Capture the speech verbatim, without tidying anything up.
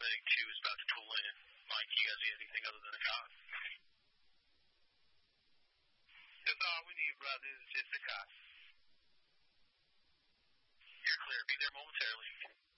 Medic two is about to pull in. Mike, you guys need anything other than a cop? That's all we need, brother, is just a cop. You're clear. Be there momentarily.